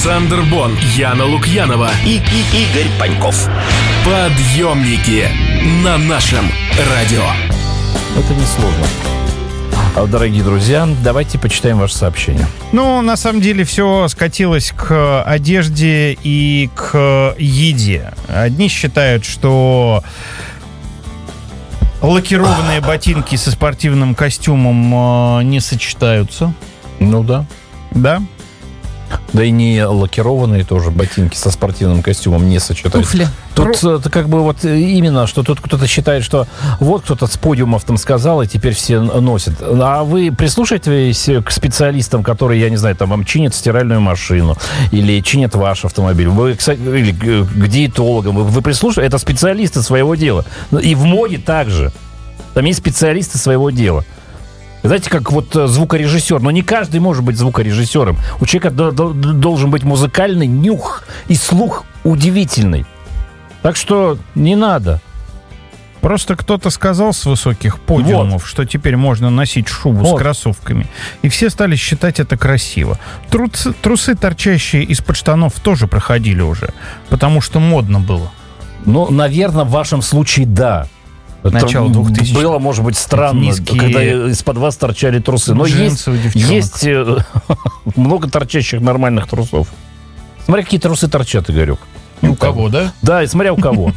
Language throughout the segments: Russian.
Александр Бон, Яна Лукьянова и Игорь Паньков. Подъемники на нашем радио. Это несложно. Дорогие друзья, давайте почитаем ваше сообщение. Ну, на самом деле, все скатилось к одежде и к еде. Одни считают, что лакированные ботинки со спортивным костюмом не сочетаются. Ну да. Да? Да и не лакированные тоже ботинки со спортивным костюмом не сочетаются. Туфли. Тут это как бы вот именно, что тут кто-то считает, что вот кто-то с подиумов там сказал, и теперь все носят. А вы прислушаетесь к специалистам, которые, я не знаю, там вам чинят стиральную машину или чинят ваш автомобиль. Вы, кстати, или к диетологам. Вы прислушаетесь? Это специалисты своего дела. И в моде также. Там есть специалисты своего дела. Знаете, как вот звукорежиссер. Но не каждый может быть звукорежиссером. У человека должен быть музыкальный нюх и слух удивительный. Так что не надо. Просто кто-то сказал с высоких подиумов, что теперь можно носить шубу с кроссовками. И все стали считать это красиво. Трусы, торчащие из-под штанов, тоже проходили уже. Потому что модно было. Ну, наверное, в вашем случае да. Начало 2000-х. Было, может быть, странно, когда из-под вас торчали трусы. Но есть много торчащих нормальных трусов. Смотри, какие трусы торчат, Игорек. И у кого, да? Да, и смотря у кого.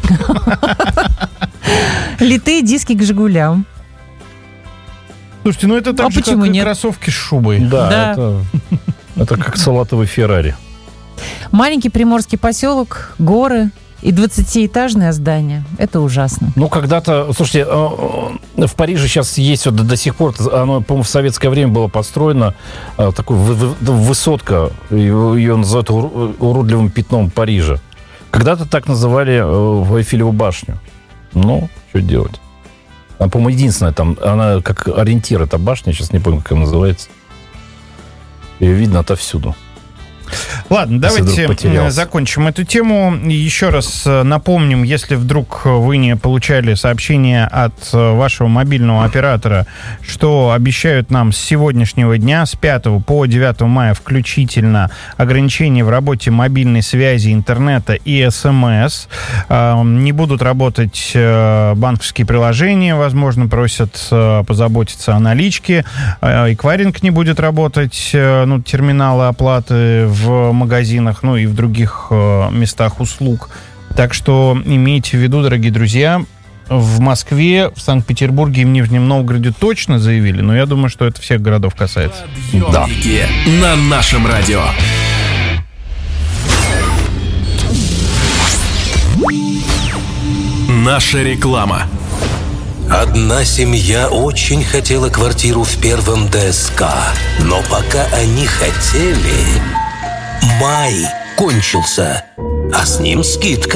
Литые диски к «Жигулям». Слушайте, ну это так же, как и кроссовки с шубой. Да. Это как салатовый Феррари. Маленький приморский поселок, горы и 20-этажное здание. Это ужасно. Ну, когда-то, слушайте, в Париже сейчас есть вот до сих пор, оно, по-моему, в советское время было построено, такой высотка, ее называют уродливым пятном Парижа. Когда-то так называли Эйфелеву башню. Ну, что делать? Она, по-моему, единственная там, она как ориентир, эта башня, сейчас не помню, как она называется. Ее видно отовсюду. Ладно, давайте закончим эту тему. Еще раз напомним, если вдруг вы не получали сообщение от вашего мобильного оператора, что обещают нам с сегодняшнего дня, с 5 по 9 мая включительно, ограничения в работе мобильной связи, интернета и СМС. Не будут работать банковские приложения, возможно, просят позаботиться о наличке. Эквайринг не будет работать, терминалы оплаты в магазинах, и в других местах услуг. Так что имейте в виду, дорогие друзья, в Москве, в Санкт-Петербурге и в Нижнем Новгороде точно заявили, но я думаю, что это всех городов касается. Подъемники на нашем радио. Наша реклама. Одна семья очень хотела квартиру в первом ДСК, но пока они хотели, май кончился, а с ним скидка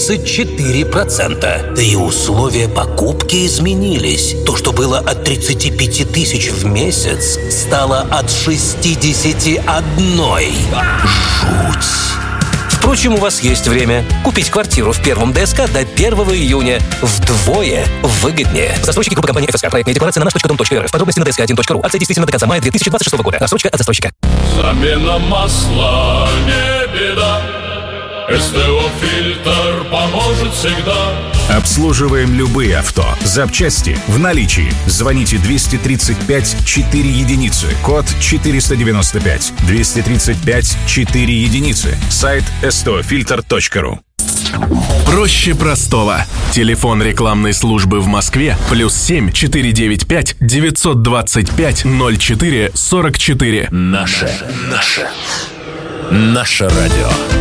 34%. Да и условия покупки изменились. То, что было от 35 тысяч в месяц, стало от 61. Жуть. Впрочем, у вас есть время купить квартиру в первом ДСК до 1 июня вдвое выгоднее. Застройщики группы компании ФСК. Проектная декларация на nаш.dom.rf. Подробности на dsk1.ru. Акция действительно до конца мая 2026 года. Рассрочка от застройщика. Замена масла не беда. СТО «Фильтр» поможет всегда. Обслуживаем любые авто. Запчасти в наличии. Звоните 235-4 единицы. Код 495. 235-4 сайт stofilter.ru. Проще простого. Телефон рекламной службы в Москве +7 495 925 04 44. Наше радио.